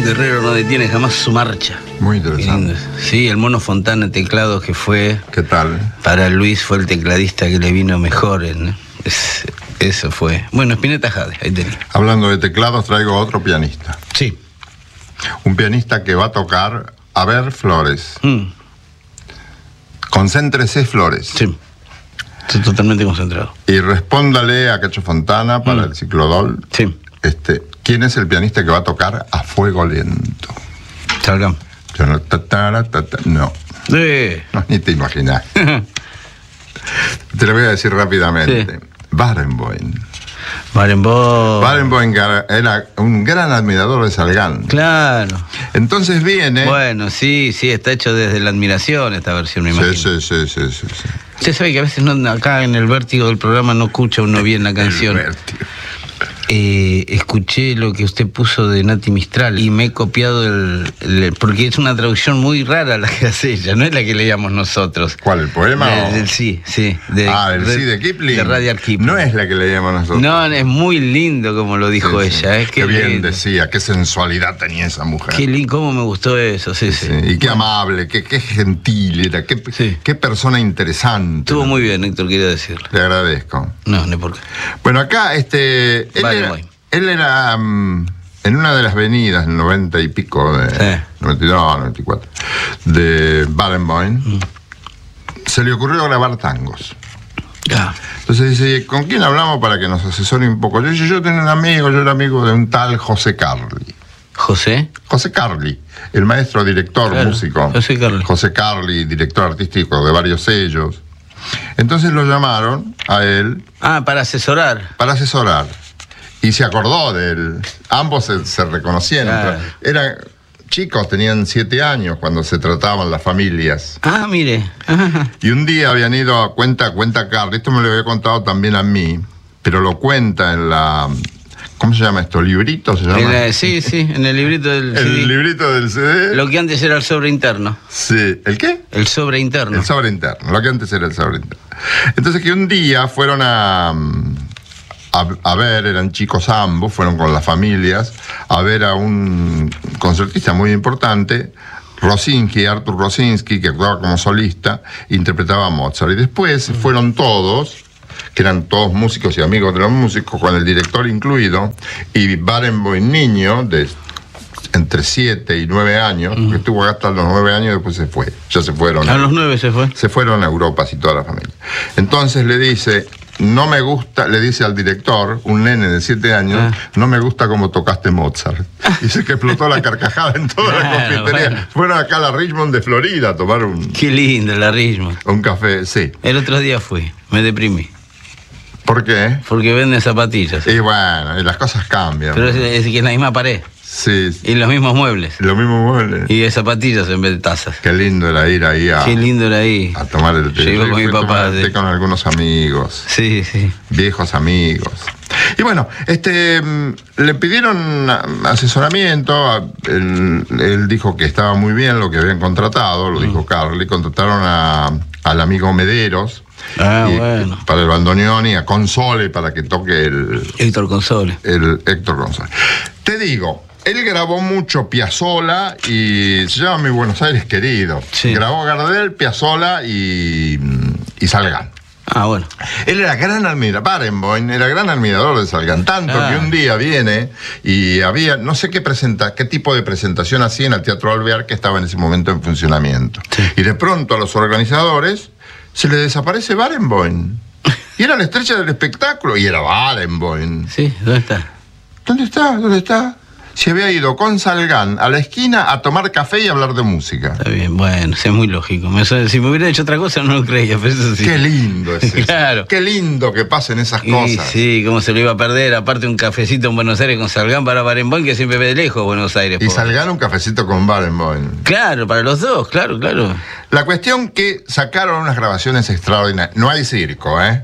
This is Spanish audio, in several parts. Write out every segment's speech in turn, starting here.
guerrero no detiene jamás su marcha. Muy interesante. Sí, el Mono Fontana teclado que fue... ¿Qué tal? Para Luis fue el tecladista que le vino mejor. Eso fue. Bueno, Spinetta Jade, ahí tenés. Hablando de teclados, traigo otro pianista. Sí. Un pianista que va a tocar A ver Flores. Concéntrese, Flores. Sí. Estoy totalmente concentrado. Y respóndale a Cacho Fontana para el ciclodol. Sí. ¿Quién es el pianista que va a tocar A Fuego Lento? Salgan. No. Sí. No, ni te imaginas. Te lo voy a decir rápidamente. Sí. Barenboim. Barenboim era un gran admirador de Salgán. Claro. Entonces viene... Bueno, sí, está hecho desde la admiración esta versión, me imagino. Sí. Usted sabe que a veces acá en el vértigo del programa no escucha uno bien la canción. El vértigo. Escuché lo que usted puso de Nati Mistral y me he copiado porque es una traducción muy rara la que hace ella, no es la que leíamos nosotros. ¿Cuál, el poema? Del sí. El sí de Kipling. De Rudyard Kipling. No es la que leíamos nosotros. No, es muy lindo como lo dijo ella. Qué bien decía, qué sensualidad tenía esa mujer. Qué lindo, cómo me gustó eso, sí. Y qué amable, qué gentil era, qué persona interesante. Estuvo muy bien, Héctor, quería decirle. Le agradezco. No por qué. Bueno, acá él era en una de las venidas, en 90 y pico, 92, 94, de Barenboim, se le ocurrió grabar tangos. Entonces dice, ¿con quién hablamos para que nos asesore un poco? Yo tenía un amigo, yo era amigo de un tal José Carli. ¿José? José Carli, el maestro, director, músico. José Carli, director artístico de varios sellos. Entonces lo llamaron a él. Para asesorar. Para asesorar. Y se acordó de él. Ambos se reconocieron. Claro. Eran chicos, tenían 7 años cuando se trataban las familias. Mire. Y un día habían ido a cuenta Carly. Esto me lo había contado también a mí, pero lo cuenta en la... ¿Cómo se llama esto? ¿Librito se llama? Sí, en el librito del CD. El librito del CD. Lo que antes era el sobre interno. Sí. ¿El qué? El sobre interno. El sobre interno. Lo que antes era el sobre interno. Entonces que un día fueron a ver, eran chicos ambos, fueron con las familias, a ver a un concertista muy importante, Arthur Rosinsky, que actuaba como solista, interpretaba a Mozart. Y después fueron todos, que eran todos músicos y amigos de los músicos, con el director incluido, y Barenboim niño, de entre 7 y 9 años, que estuvo acá hasta los 9 años y después se fue. Ya se fueron. A los 9 se fue. Se fueron a Europa, así toda la familia. Entonces le dice... No me gusta, le dice al director, un nene de 7 años, no me gusta cómo tocaste Mozart. Dice que explotó la carcajada en toda la confitería. Bueno. Fueron acá a la Richmond de Florida a tomar Qué lindo la Richmond. Un café, sí. El otro día fui, me deprimí. ¿Por qué? Porque venden zapatillas. Y bueno, y las cosas cambian. Pero es que es la misma pared. Sí. Y los mismos muebles. Los mismos muebles. Y de zapatillas en vez de tazas. Qué lindo era ir ahí a... Qué lindo era ahí. A tomar el té. Yo con mi papá. Con algunos amigos. Sí. Viejos amigos. Y bueno, le pidieron asesoramiento. Él dijo que estaba muy bien lo que habían contratado, lo dijo Carly. Contrataron al amigo Mederos. Bueno. Para el bandoneón y a Console para que toque el... Héctor Console. El Héctor Console. Te digo... Él grabó mucho Piazzolla y se llama Mi Buenos Aires Querido. Sí. Grabó Gardel, Piazzolla y Salgán. Bueno. Él era gran admirador, Barenboim era gran admirador de Salgán, tanto que un día viene y había, no sé qué tipo de presentación hacía en el Teatro Alvear, que estaba en ese momento en funcionamiento. Sí. Y de pronto a los organizadores se le desaparece Barenboim. Y era la estrella del espectáculo, y era Barenboim. Sí, ¿dónde está? ¿Dónde está? Se había ido con Salgán a la esquina a tomar café y hablar de música. Está bien, bueno, es muy lógico. Si me hubiera hecho otra cosa no lo creía, pero eso sí. Qué lindo es eso. Claro. Qué lindo que pasen esas cosas. Sí, cómo se lo iba a perder. Aparte un cafecito en Buenos Aires con Salgán para Barenboim, que siempre ve de lejos Buenos Aires. Y Salgán un cafecito con Barenboim. Claro, para los dos, claro. La cuestión que sacaron unas grabaciones extraordinarias. No hay circo, ¿eh?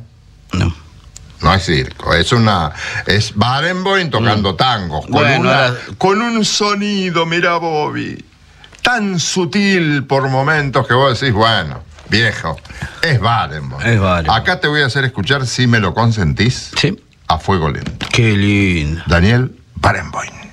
No hay circo, es Barenboim tocando tangos, con un sonido, mira Bobby, tan sutil por momentos que vos decís, bueno, viejo, es Barenboim. Acá te voy a hacer escuchar, si me lo consentís, sí, A Fuego Lento. Qué lindo. Daniel Barenboim.